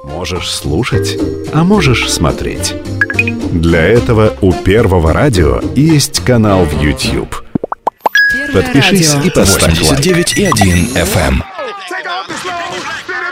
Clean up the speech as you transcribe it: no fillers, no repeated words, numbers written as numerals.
Можешь слушать, а можешь смотреть. Для этого у Первого радио есть канал в YouTube. Подпишись и поставь лайк. 89,1 FM.